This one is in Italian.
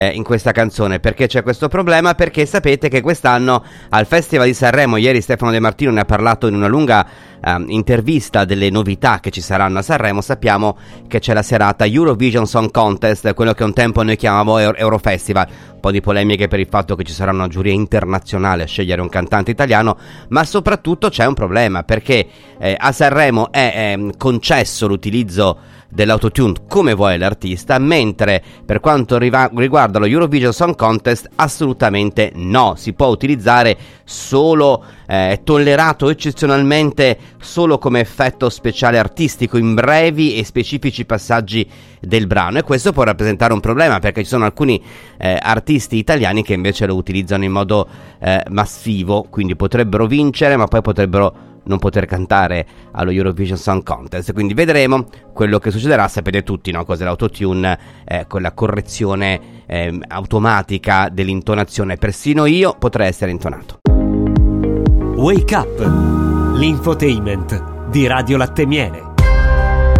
in questa canzone. Perché c'è questo problema? Perché sapete che quest'anno al Festival di Sanremo, ieri Stefano De Martino ne ha parlato in una lunga intervista delle novità che ci saranno a Sanremo. Sappiamo che c'è la serata Eurovision Song Contest, quello che un tempo noi chiamavamo Eurofestival. Un po' di polemiche per il fatto che ci sarà una giuria internazionale a scegliere un cantante italiano, ma soprattutto c'è un problema, perché a Sanremo è concesso l'utilizzo dell'autotune come vuole l'artista, mentre per quanto riguarda lo Eurovision Song Contest assolutamente no, si può utilizzare solo, tollerato eccezionalmente solo come effetto speciale artistico in brevi e specifici passaggi del brano, e questo può rappresentare un problema, perché ci sono alcuni artisti italiani che invece lo utilizzano in modo massivo, quindi potrebbero vincere ma poi potrebbero non poter cantare allo Eurovision Song Contest. Quindi vedremo quello che succederà. Sapete tutti, no, cos'è l'autotune, con la correzione automatica dell'intonazione. Persino io potrei essere intonato. Wake Up, l'infotainment di Radio Latte Miele.